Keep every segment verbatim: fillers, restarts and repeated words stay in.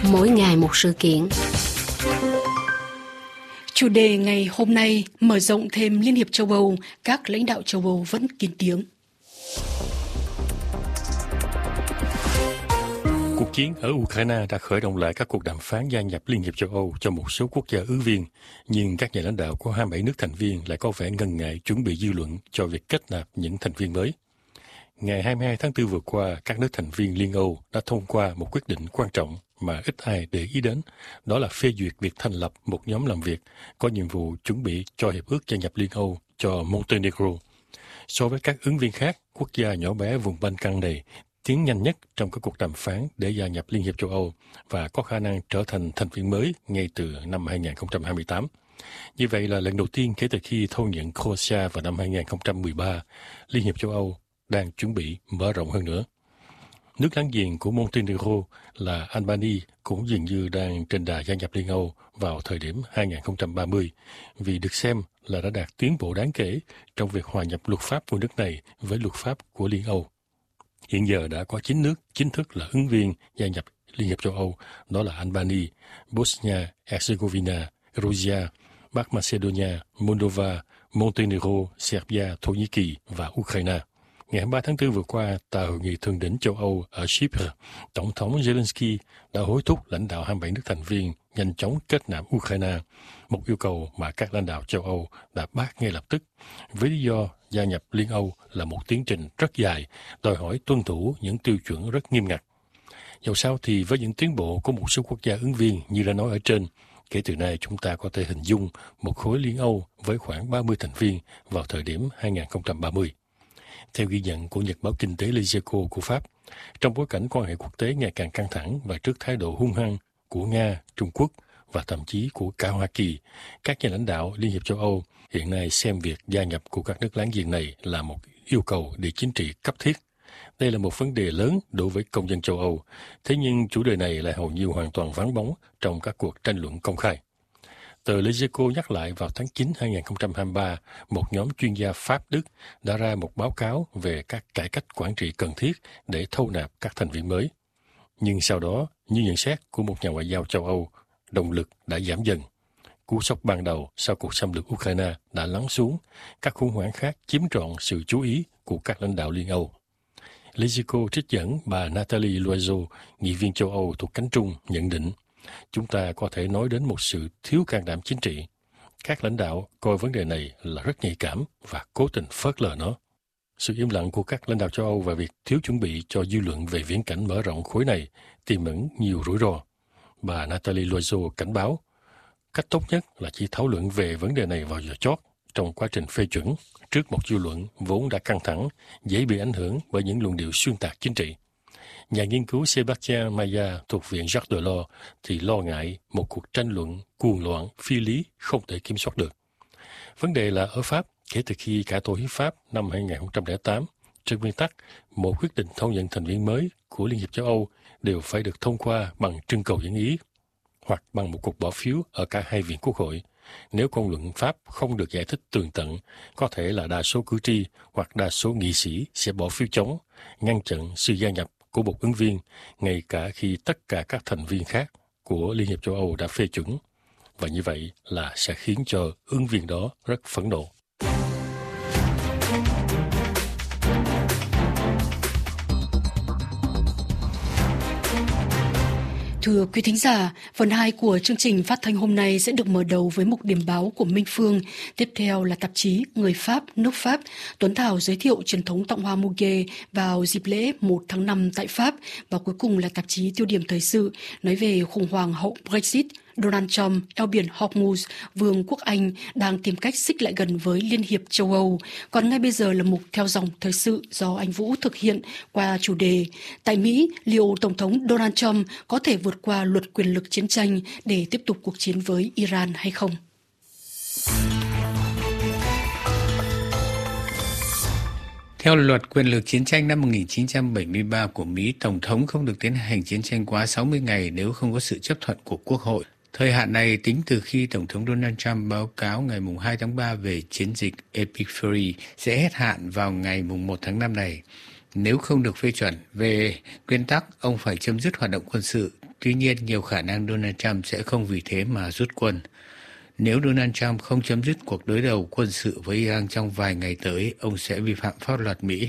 Mỗi ngày một sự kiện. Chủ đề ngày hôm nay mở rộng thêm Liên hiệp châu Âu, các lãnh đạo châu Âu vẫn kín tiếng. Cuộc chiến ở Ukraine đã khởi động lại các cuộc đàm phán gia nhập Liên hiệp châu Âu cho một số quốc gia ứng viên, nhưng các nhà lãnh đạo của hai mươi bảy nước thành viên lại có vẻ ngần ngại chuẩn bị dư luận cho việc kết nạp những thành viên mới. Ngày hai mươi hai tháng tư vừa qua, các nước thành viên Liên Âu đã thông qua một quyết định quan trọng mà ít ai để ý đến, đó là phê duyệt việc thành lập một nhóm làm việc có nhiệm vụ chuẩn bị cho Hiệp ước gia nhập Liên Âu cho Montenegro. So với các ứng viên khác, quốc gia nhỏ bé vùng Balkan này tiến nhanh nhất trong các cuộc đàm phán để gia nhập Liên hiệp châu Âu và có khả năng trở thành thành viên mới ngay từ năm hai không hai tám. Như vậy là lần đầu tiên kể từ khi thâu nhận Croatia vào năm hai không một ba, Liên hiệp châu Âu đang chuẩn bị mở rộng hơn nữa. Nước láng giềng của Montenegro là Albania cũng dường như đang trên đà gia nhập Liên Âu vào thời điểm hai không ba mươi, vì được xem là đã đạt tiến bộ đáng kể trong việc hòa nhập luật pháp của nước này với luật pháp của Liên Âu. Hiện giờ đã có chín nước chính thức là ứng viên gia nhập Liên hiệp châu Âu, đó là Albania, Bosnia, Herzegovina, Georgia, Bắc Macedonia, Moldova, Montenegro, Serbia, Thổ Nhĩ Kỳ và Ukraine. Ngày hai mươi ba tháng tư vừa qua, tại hội nghị thượng đỉnh châu Âu ở Chypre, Tổng thống Zelensky đã hối thúc lãnh đạo hai mươi bảy nước thành viên nhanh chóng kết nạp Ukraine, một yêu cầu mà các lãnh đạo châu Âu đã bác ngay lập tức, với lý do gia nhập Liên Âu là một tiến trình rất dài, đòi hỏi tuân thủ những tiêu chuẩn rất nghiêm ngặt. Dẫu sao thì với những tiến bộ của một số quốc gia ứng viên như đã nói ở trên, kể từ nay chúng ta có thể hình dung một khối Liên Âu với khoảng ba mươi thành viên vào thời điểm hai không ba mươi. Theo ghi nhận của Nhật báo Kinh tế Les Echos của Pháp, trong bối cảnh quan hệ quốc tế ngày càng căng thẳng và trước thái độ hung hăng của Nga, Trung Quốc và thậm chí của cả Hoa Kỳ, các nhà lãnh đạo Liên hiệp châu Âu hiện nay xem việc gia nhập của các nước láng giềng này là một yêu cầu địa chính trị cấp thiết. Đây là một vấn đề lớn đối với công dân châu Âu, thế nhưng chủ đề này lại hầu như hoàn toàn vắng bóng trong các cuộc tranh luận công khai. Tờ Les Echos nhắc lại vào tháng chín hai không hai ba, một nhóm chuyên gia Pháp-Đức đã ra một báo cáo về các cải cách quản trị cần thiết để thâu nạp các thành viên mới. Nhưng sau đó, như nhận xét của một nhà ngoại giao châu Âu, động lực đã giảm dần. Cú sốc ban đầu sau cuộc xâm lược Ukraine đã lắng xuống, các khủng hoảng khác chiếm trọn sự chú ý của các lãnh đạo Liên Âu. Les Echos trích dẫn bà Nathalie Loiseau, nghị viên châu Âu thuộc cánh Trung, nhận định, chúng ta có thể nói đến một sự thiếu can đảm chính trị. Các lãnh đạo coi vấn đề này là rất nhạy cảm và cố tình phớt lờ nó. Sự im lặng của các lãnh đạo châu Âu và việc thiếu chuẩn bị cho dư luận về viễn cảnh mở rộng khối này tiềm ẩn nhiều rủi ro. Bà Nathalie Loiseau cảnh báo, cách tốt nhất là chỉ thảo luận về vấn đề này vào giờ chót trong quá trình phê chuẩn, trước một dư luận vốn đã căng thẳng, dễ bị ảnh hưởng bởi những luận điệu xuyên tạc chính trị. Nhà nghiên cứu Sébastien Maya thuộc Viện Jacques Delors thì lo ngại một cuộc tranh luận cuồng loạn, phi lý, không thể kiểm soát được. Vấn đề là ở Pháp, kể từ khi cải tổ hiến pháp năm hai không không tám, trên nguyên tắc, mỗi quyết định thâu nhận thành viên mới của Liên hiệp châu Âu đều phải được thông qua bằng trưng cầu dân ý, hoặc bằng một cuộc bỏ phiếu ở cả hai viện quốc hội. Nếu công luận Pháp không được giải thích tường tận, có thể là đa số cử tri hoặc đa số nghị sĩ sẽ bỏ phiếu chống, ngăn chặn sự gia nhập của một ứng viên, ngay cả khi tất cả các thành viên khác của Liên hiệp châu Âu đã phê chuẩn. Và như vậy là sẽ khiến cho ứng viên đó rất phẫn nộ. Thưa quý thính giả, phần hai của chương trình phát thanh hôm nay sẽ được mở đầu với mục điểm báo của Minh Phương. Tiếp theo là tạp chí Người Pháp, nước Pháp. Tuấn Thảo giới thiệu truyền thống tặng hoa Muguet vào dịp lễ một tháng năm tại Pháp. Và cuối cùng là tạp chí Tiêu điểm thời sự nói về khủng hoảng hậu Brexit. Donald Trump, eo biển Hormuz, Vương quốc Anh đang tìm cách xích lại gần với Liên hiệp châu Âu. Còn ngay bây giờ là mục theo dòng thời sự do anh Vũ thực hiện qua chủ đề tại Mỹ, liệu Tổng thống Donald Trump có thể vượt qua luật quyền lực chiến tranh để tiếp tục cuộc chiến với Iran hay không? Theo luật quyền lực chiến tranh năm một nghìn chín trăm bảy mươi ba của Mỹ, Tổng thống không được tiến hành chiến tranh quá sáu mươi ngày nếu không có sự chấp thuận của Quốc hội. Thời hạn này tính từ khi Tổng thống Donald Trump báo cáo ngày hai tháng ba về chiến dịch Epic Fury sẽ hết hạn vào ngày một tháng năm này. Nếu không được phê chuẩn, về nguyên tắc ông phải chấm dứt hoạt động quân sự. Tuy nhiên, nhiều khả năng Donald Trump sẽ không vì thế mà rút quân. Nếu Donald Trump không chấm dứt cuộc đối đầu quân sự với Iran trong vài ngày tới, ông sẽ vi phạm pháp luật Mỹ.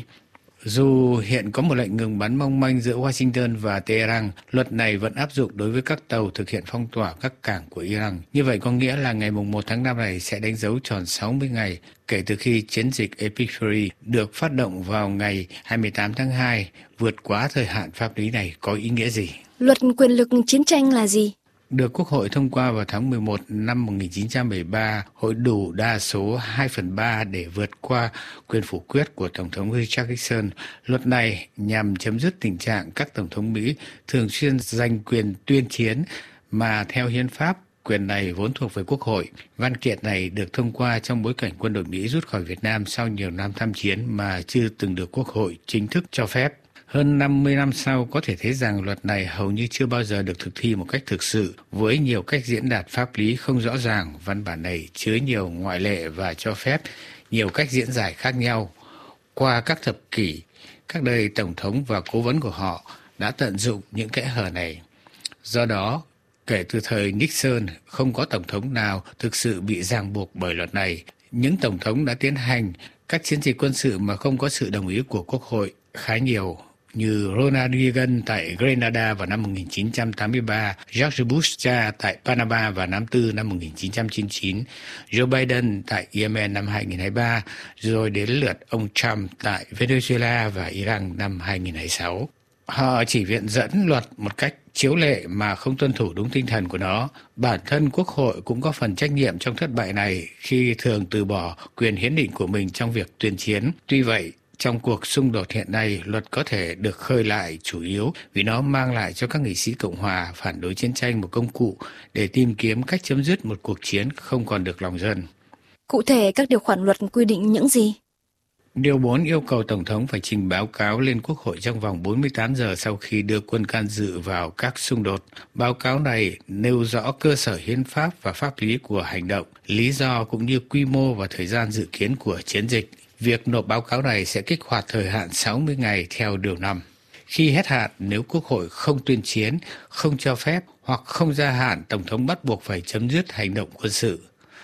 Dù hiện có một lệnh ngừng bắn mong manh giữa Washington và Tehran, luật này vẫn áp dụng đối với các tàu thực hiện phong tỏa các cảng của Iran. Như vậy có nghĩa là ngày một tháng năm này sẽ đánh dấu tròn sáu mươi ngày kể từ khi chiến dịch Epic Fury được phát động vào ngày hai mươi tám tháng hai, vượt quá thời hạn pháp lý này có ý nghĩa gì? Luật quyền lực chiến tranh là gì? Được Quốc hội thông qua vào tháng mười một năm một nghìn chín trăm bảy mươi ba, hội đủ đa số hai phần ba để vượt qua quyền phủ quyết của Tổng thống Richard Nixon. Luật này nhằm chấm dứt tình trạng các Tổng thống Mỹ thường xuyên giành quyền tuyên chiến mà theo hiến pháp, quyền này vốn thuộc về Quốc hội. Văn kiện này được thông qua trong bối cảnh quân đội Mỹ rút khỏi Việt Nam sau nhiều năm tham chiến mà chưa từng được Quốc hội chính thức cho phép. Hơn năm mươi năm sau, có thể thấy rằng luật này hầu như chưa bao giờ được thực thi một cách thực sự, với nhiều cách diễn đạt pháp lý không rõ ràng. Văn bản này chứa nhiều ngoại lệ và cho phép nhiều cách diễn giải khác nhau. Qua các thập kỷ, các đời Tổng thống và cố vấn của họ đã tận dụng những kẽ hở này. Do đó, kể từ thời Nixon, không có Tổng thống nào thực sự bị ràng buộc bởi luật này. Những Tổng thống đã tiến hành các chiến dịch quân sự mà không có sự đồng ý của Quốc hội khá nhiều, như Ronald Reagan tại Grenada vào năm một nghìn chín trăm tám mươi ba, George Bush cha tại Panama vào tháng tư năm một nghìn chín trăm chín mươi chín, Joe Biden tại Yemen năm hai nghìn không trăm hai mươi ba, rồi đến lượt ông Trump tại Venezuela và Iran năm hai nghìn không trăm hai mươi sáu. Họ chỉ viện dẫn luật một cách chiếu lệ mà không tuân thủ đúng tinh thần của nó. Bản thân Quốc hội cũng có phần trách nhiệm trong thất bại này khi thường từ bỏ quyền hiến định của mình trong việc tuyên chiến. Tuy vậy, trong cuộc xung đột hiện nay, luật có thể được khơi lại chủ yếu vì nó mang lại cho các nghị sĩ Cộng hòa phản đối chiến tranh một công cụ để tìm kiếm cách chấm dứt một cuộc chiến không còn được lòng dân. Cụ thể, các điều khoản luật quy định những gì? Điều bốn yêu cầu Tổng thống phải trình báo cáo lên Quốc hội trong vòng bốn mươi tám giờ sau khi đưa quân can dự vào các xung đột. Báo cáo này nêu rõ cơ sở hiến pháp và pháp lý của hành động, lý do cũng như quy mô và thời gian dự kiến của chiến dịch. Việc nộp báo cáo này sẽ kích hoạt thời hạn sáu mươi ngày theo điều năm. Khi hết hạn, nếu Quốc hội không tuyên chiến, không cho phép hoặc không gia hạn, Tổng thống bắt buộc phải chấm dứt hành động quân sự.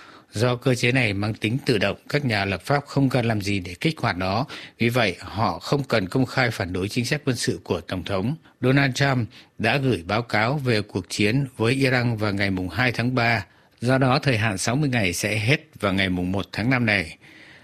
Do cơ chế này mang tính tự động, các nhà lập pháp không cần làm gì để kích hoạt nó, vì vậy họ không cần công khai phản đối chính sách quân sự của Tổng thống. Donald Trump đã gửi báo cáo về cuộc chiến với Iran vào ngày hai tháng ba, do đó thời hạn sáu mươi ngày sẽ hết vào ngày một tháng năm này.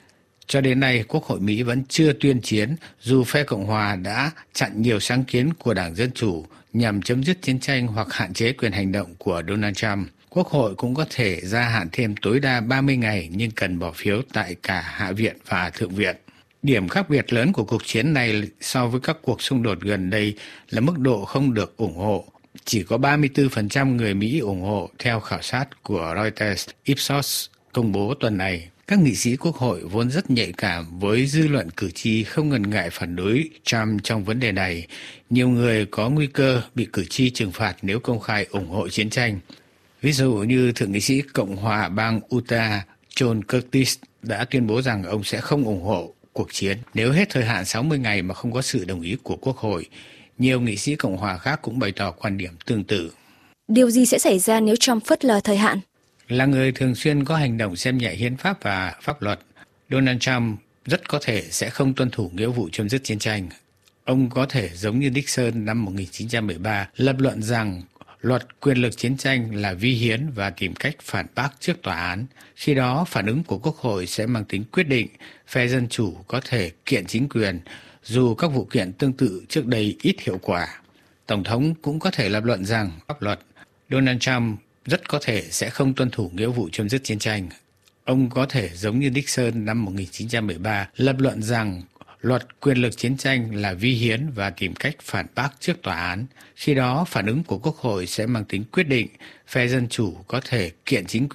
Cho đến nay, Quốc hội Mỹ vẫn chưa tuyên chiến, dù phe Cộng hòa đã chặn nhiều sáng kiến của Đảng Dân Chủ nhằm chấm dứt chiến tranh hoặc hạn chế quyền hành động của Donald Trump. Quốc hội cũng có thể gia hạn thêm tối đa ba mươi ngày nhưng cần bỏ phiếu tại cả Hạ viện và Thượng viện. Điểm khác biệt lớn của cuộc chiến này so với các cuộc xung đột gần đây là mức độ không được ủng hộ. Chỉ có ba mươi tư phần trăm người Mỹ ủng hộ theo khảo sát của Reuters Ipsos công bố tuần này. Các nghị sĩ Quốc hội vốn rất nhạy cảm với dư luận cử tri không ngần ngại phản đối Trump trong vấn đề này. Nhiều người có nguy cơ bị cử tri trừng phạt nếu công khai ủng hộ chiến tranh. Ví dụ như Thượng nghị sĩ Cộng hòa bang Utah John Curtis đã tuyên bố rằng ông sẽ không ủng hộ cuộc chiến nếu hết thời hạn sáu mươi ngày mà không có sự đồng ý của Quốc hội. Nhiều nghị sĩ Cộng hòa khác cũng bày tỏ quan điểm tương tự. Điều gì sẽ xảy ra nếu Trump phớt lờ thời hạn? Là người thường xuyên có hành động xem nhẹ hiến pháp và pháp luật, Donald Trump rất có thể sẽ không tuân thủ nghĩa vụ chấm dứt chiến tranh. Ông có thể giống như Nixon năm một nghìn chín trăm bảy mươi ba, lập luận rằng luật quyền lực chiến tranh là vi hiến và tìm cách phản bác trước tòa án. Khi đó, phản ứng của Quốc hội sẽ mang tính quyết định. Phe Dân Chủ có thể kiện chính quyền, dù các vụ kiện tương tự trước đây ít hiệu quả. Tổng thống cũng có thể lập luận rằng pháp luật. Donald Trump rất có thể sẽ không tuân thủ nghĩa vụ chấm dứt chiến tranh. Ông có thể giống như Nixon năm một nghìn chín trăm bảy mươi ba, lập luận rằng luật quyền lực chiến tranh là vi hiến và tìm cách phản bác trước tòa án. Khi đó, phản ứng của Quốc hội sẽ mang tính quyết định. Phe Dân Chủ có thể kiện chính quyền.